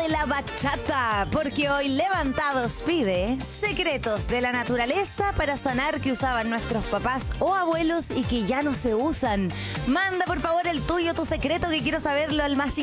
la bachata, porque hoy Levantados pide secretos de la naturaleza para sanar que usaban nuestros papás o abuelos y que ya no se usan. Manda por favor el tuyo, tu secreto, que quiero saberlo al más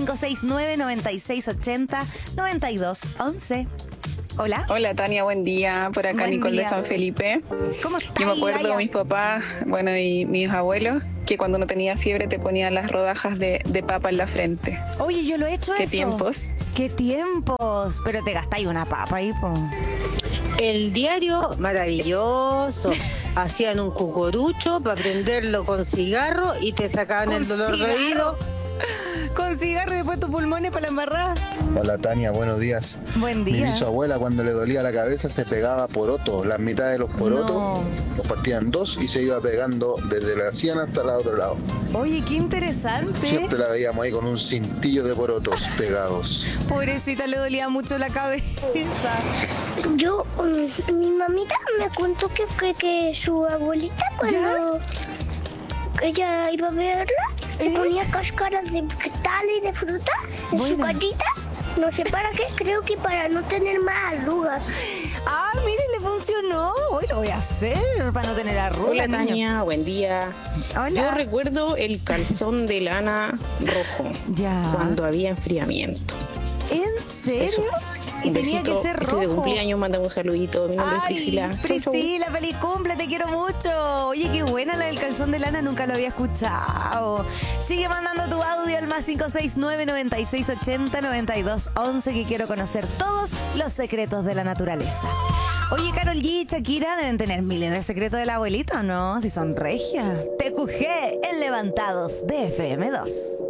569-9680-9211. Hola. Hola Tania, buen día. Por acá Buen Nicole día. de San Felipe. ¿Cómo estás? Yo me acuerdo de mis papás, y mis abuelos, que cuando uno tenía fiebre te ponían las rodajas de papa en la frente. Oye, yo lo he hecho. ¿Qué eso. tiempos? ¿Qué tiempos? Pero te gastáis una papa ahí, po. El diario, maravilloso. Hacían un cucurucho para prenderlo con cigarro y te sacaban ¿Con el dolor cigarro? de oído. Con cigarro y después tus pulmones para la embarrada. Hola Tania, buenos días. Buen Mi día. bisabuela cuando le dolía la cabeza se pegaba porotos, las mitades de los porotos No. los partían en dos y se iba pegando desde la sien hasta el otro lado. Oye, qué interesante. Siempre la veíamos ahí con un cintillo de porotos pegados. Pobrecita, le dolía mucho la cabeza. Yo, mi mamita me contó que su abuelita cuando ella iba a verla, se ponía cáscaras de vegetales y de fruta en su Buena. carita. No sé para qué, creo que para no tener más arrugas. Ah, mire, le funcionó. Hoy lo voy a hacer para no tener arrugas. Hola niño. Tania, buen día. Hola. Yo recuerdo el calzón de lana rojo Ya. cuando había enfriamiento. ¿En serio? Eso. Y Un tenía besito. que ser rojo. Estoy de cumpleaños, mándame un saludito. Mi nombre es Ay, Priscila. Chau, chau. Priscila, feliz cumple, te quiero mucho. Oye, qué buena la del calzón de lana, nunca lo había escuchado. Sigue mandando tu audio al más 569-9680-9211, que quiero conocer todos los secretos de la naturaleza. Oye, Karol G y Shakira deben tener miles de secretos del abuelito, ¿no? Si son regias. TQG en Levantados de FM2.